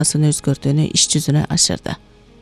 өзгөртүүнү иш жүзүнө ашырды.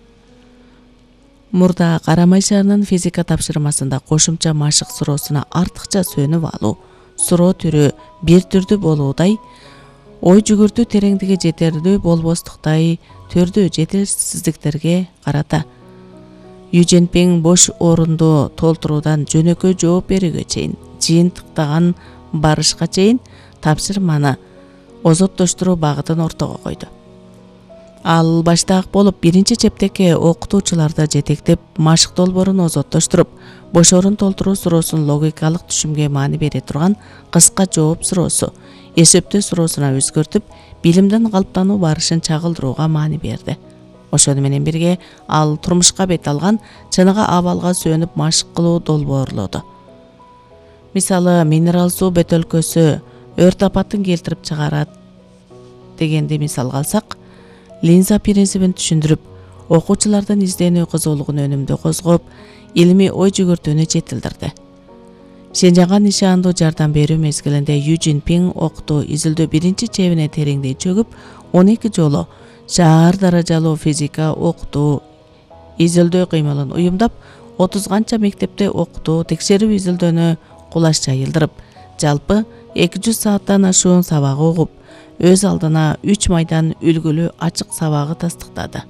Мурда Карамай шаарынын физика тапшырмасында кошумча машык суроосуна артыкча сөнүп алуу, суроо түрү бир түрдүү болуудай, ой жүгүртүү тереңдиги жетердүү болбостуктай түрдүү жетишсиздиктерге карата Ю Чжэньпин бош орунду толтуруудан жөнөкөй жооп берүүгө чейин, жыйынтыктаган барышка чейин тапшырманы озоттоштуруу багытын ортого койду. Ал баштаак болуп биринчи чептекке окутуучуларды жетектеп, машык долбоорун озоттоштуруп, бош орун толтуруу суроосун логикалык түшүмгө маани бере турган кыска жооп суроосу, эсептөө суроосуна өзгөртүп, билимдин калыптануу барышын чагылдырууга маани берди. Ошону менен бирге ал турмушка бет алган чыныгы абалга сөнүп машык кылуу долбоорлоду. Мисалы, минерал суу бөтөлкөсү өрт апатын келтирип чыгарат дегенди мисалга алсак, линза принцибин түшүндүрүп, окуучулардын изденүү кызуулугун өнүмдүү козгоп, илимий ой жүгүртүүнү жетилдирди. Шинжаңга нишандуу жардам берүү мезгилинде Ю Чжэньпин окутуу изилдөө биринчи чебине тереңдей чөгүп, 12 жолу шаар даражалуу физика окутуу изилдөө кыймылын уюмдап, 30 канча мектепте окутуу текшерүү изилдөөнү кулаш жайылдырып, жалпы 200 сааттан ашуун сабак угуп, өз алдына 3 майдан үлгүлүү ачык сабагы тастыктады.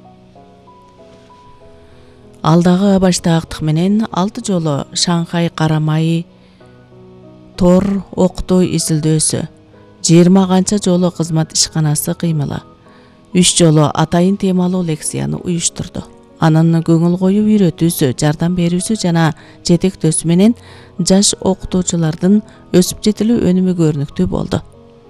Алдагы баштаактык менен 6 жолу Шанхай Карамай тор окутуу изилдөөсү, 20 канча жолу кызмат ишканасы кыймылы, 3 жолу атайын темалуу лекцияны уюштурду. Анын көңүл коюу үйрөтүүсү, жардам берүүсү жана жетектөөсү менен жаш окутуучулардын өсүп жетилүү өнүмү көрүнүктүү болду.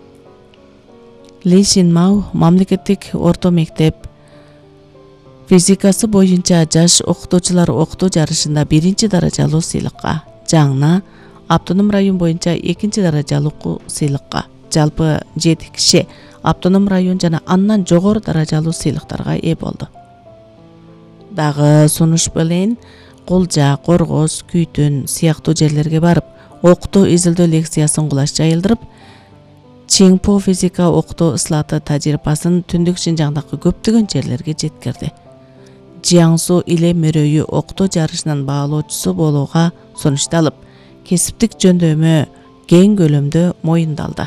Ли Шинмао мамлекеттик орто мектеп физикасы боюнча жаш окутуучулар окутуу жарышында 1 даражалуу сыйлыкка, Жаңна автоном район боюнча 2 даражалуу сыйлыкка, жалпы 7 киши автоном район жана андан жогору даражалуу сыйлыктарга ээ болду. Дагы сунуш менен Кулжа, Коргоз, Күйтүн сыяктуу жерлерге барып, окутуу изилдөө лекциясын кулаш жайылдырып, Чиңпо физика окутуу ыслаты тажрыйбасын түндүк Шинжаңдагы көптөгөн жерлерге жеткирди. Жиаңсу иле мөрөйү окутуу жарышынын баалоочусу болууга сунушталып, кесиптик жөндөмү кең көлөмдө моюндалды.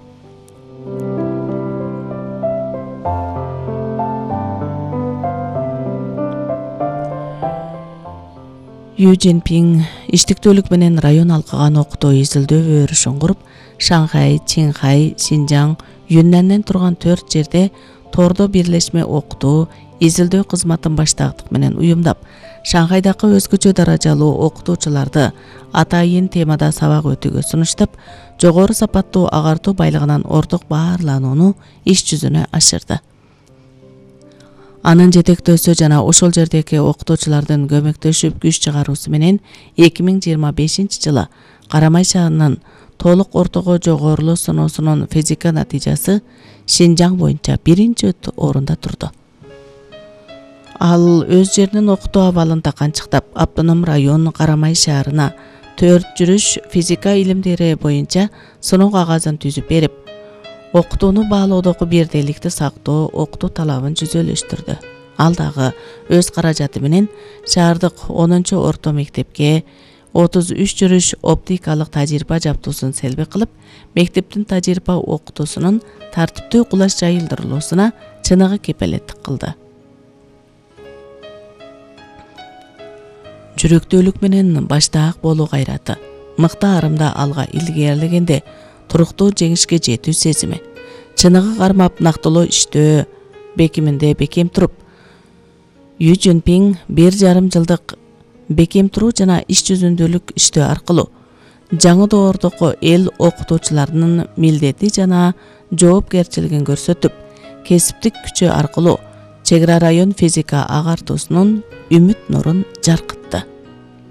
Ю Чжэньпин иштиктүүлүк менен район алкаган окутуу изилдөө өрүшүн куруп, Шанхай, Чинхай, Шинжаң, Юннанден турган 4 жерде тордо бирлешме окутуу изилдөө кызматын баштаактык менен уюмдап, Шанхайдагы өзгөчө даражалуу окутуучуларды атайын темада сабак өтүүгө сунуштап, жогору сапаттуу агартуу байлыгынан орток баарланууну иш жүзүнө ашырды. Анын жетектөөсү жана ошол жердеги окутуучулардын көмөктөшүп күч чыгаруусу менен 2025 жылы Карамай шаарынын толук ортого жогорулуу сыноосунун физика натыйжасы Шинжаң боюнча 1 орунда турду. Ал өз жеринин окутуу абалын таканчыктап, автоном район Карамай шаарына 4 жүрүш физика илимдери боюнча сыноо кагазын түзүп берип, окутууну баалоодогу бирдейликти сактоо окутуу талабын жүзөлөштүрдү. Ал дагы өз каражаты менен шаардык 10-орто мектепке 33 жүрүш оптикалык тажрыйба жаптуусун селби кылып, мектептин тажрыйба окутуусунун тартиптүү кулаш жайылдырылуусуна чыныгы кепелеттик кылды. Жүрөктүүлүк менен баштаак болуу кайраты, мыкты арымда алга илгерилегенде туруктуу жеңишке жетүү сезими, чыныгы кармап нактылоо иштөө бекиминде бекем туруп, Ю Чжэньпин 1,5 жылдык бекем туруу жана иш жүзүндөлүк иштөө аркылуу жаңы доордогу эл окутуучуларынын милдети жана жоопкерчилигин көрсөтүп, кесиптик күчү аркылуу чек ара район физика агартуусунун үмүт нурун жаркытты.